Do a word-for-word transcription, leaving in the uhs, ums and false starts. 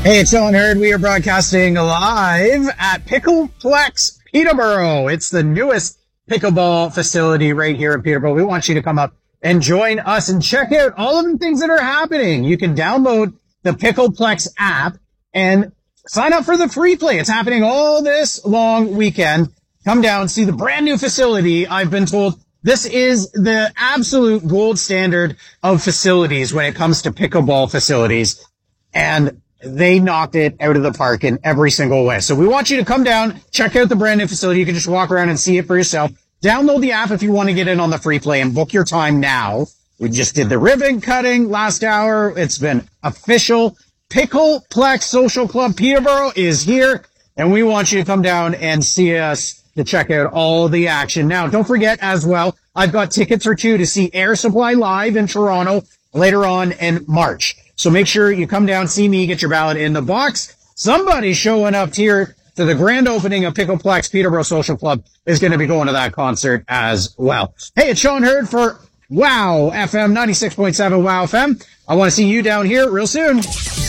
Hey, it's Sean Hurd. We are broadcasting live at Pickleplex Peterborough. It's the newest pickleball facility right here in Peterborough. We want you to come up and join us and check out all of the things that are happening. You can download the Pickleplex app and sign up for the free play. It's happening all this long weekend. Come down, see the brand new facility. I've been told this is the absolute gold standard of facilities when it comes to pickleball facilities. And they knocked it out of the park in every single way. So we want you to come down, check out the brand new facility. You can just walk around and see it for yourself. Download the app if you want to get in on the free play and book your time now. We just did the ribbon cutting last hour. It's been official. Pickleplex Social Club Peterborough is here, and we want you to come down and see us to check out all the action. Now, don't forget as well, I've got tickets for two to see Air Supply live in Toronto later on in March. So make sure you come down, see me, get your ballot in the box. Somebody showing up here to the grand opening of Pickleplex Peterborough Social Club is going to be going to that concert as well. Hey, it's Sean Hurd for Wow F M, ninety-six point seven Wow F M. I want to see you down here real soon.